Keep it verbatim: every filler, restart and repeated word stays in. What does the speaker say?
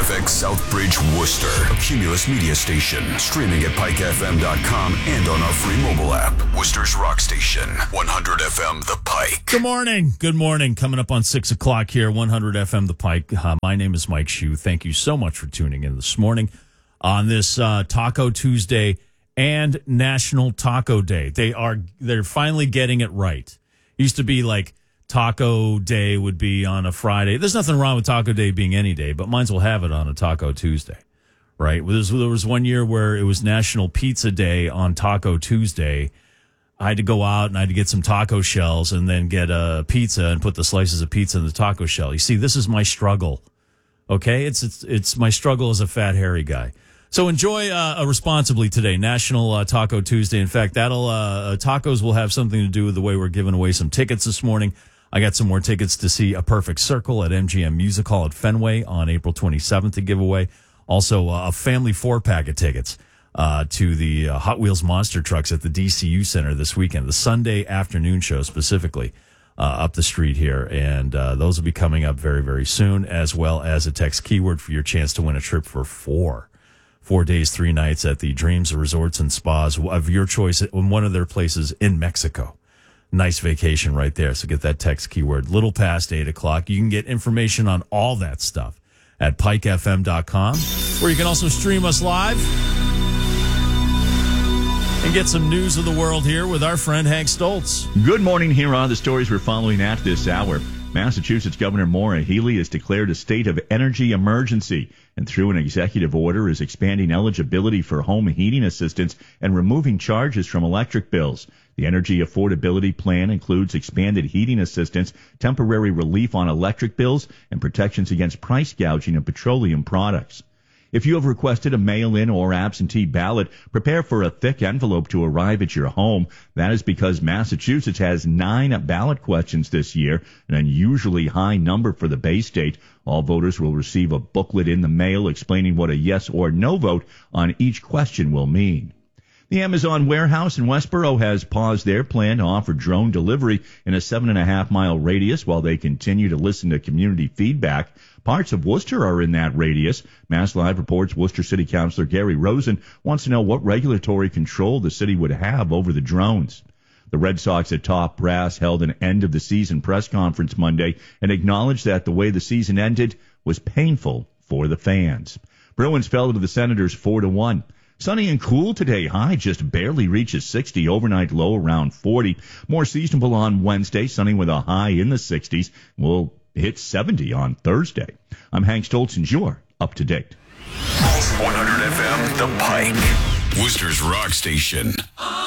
Traffic, Southbridge, Worcester. A Cumulus Media Station. Streaming at pike f m dot com and on our free mobile app. Worcester's Rock Station. one hundred F M The Pike. Good morning. Good morning. Coming up on six o'clock here, one hundred F M The Pike. Uh, my name is Mike Shue. Thank you so much for tuning in this morning on this uh, Taco Tuesday and National Taco Day. They are, they're finally getting it right. It used to be like Taco Day would be on a Friday. There's nothing wrong with Taco Day being any day, but might as well have it on a Taco Tuesday, right? There was, there was one year where it was National Pizza Day on Taco Tuesday. I had to go out and I had to get some taco shells and then get a pizza and put the slices of pizza in the taco shell. You see, this is my struggle, okay? It's it's, it's my struggle as a fat, hairy guy. So enjoy uh, responsibly today, National uh, Taco Tuesday. In fact, that'll uh, tacos will have something to do with the way we're giving away some tickets this morning. I got some more tickets to see A Perfect Circle at M G M Music Hall at Fenway on April twenty-seventh to give away. Also, uh, a family four-pack of tickets uh, to the uh, Hot Wheels Monster Trucks at the D C U Center this weekend, the Sunday afternoon show specifically uh, up the street here. And uh, those will be coming up very, very soon, as well as a text keyword for your chance to win a trip for four. Four days, three nights at the Dreams Resorts and Spas of your choice in one of their places in Mexico. Nice vacation right there. So get that text keyword little past eight o'clock. You can get information on all that stuff at pike f m dot com, where you can also stream us live and get some news of the world here with our friend Hank Stoltz. Good morning. Here are the stories we're following at this hour. Massachusetts Governor Maura Healey has declared a state of energy emergency and through an executive order is expanding eligibility for home heating assistance and removing charges from electric bills. The Energy Affordability Plan includes expanded heating assistance, temporary relief on electric bills, and protections against price gouging of petroleum products. If you have requested a mail-in or absentee ballot, prepare for a thick envelope to arrive at your home. That is because Massachusetts has nine ballot questions this year, an unusually high number for the Bay State. All voters will receive a booklet in the mail explaining what a yes or no vote on each question will mean. The Amazon warehouse in Westboro has paused their plan to offer drone delivery in a seven and a half mile radius while they continue to listen to community feedback. Parts of Worcester are in that radius. Mass Live reports Worcester City Councilor Gary Rosen wants to know what regulatory control the city would have over the drones. The Red Sox at top brass held an end-of-the-season press conference Monday and acknowledged that the way the season ended was painful for the fans. Bruins fell to the Senators four to one. Sunny and cool today. High just barely reaches sixty. Overnight low around forty. More seasonable on Wednesday. Sunny with a high in the sixties. We'll hit seventy on Thursday. I'm Hank Stoltz, and you're up to date. one hundred F M The Pike. Worcester's Rock Station.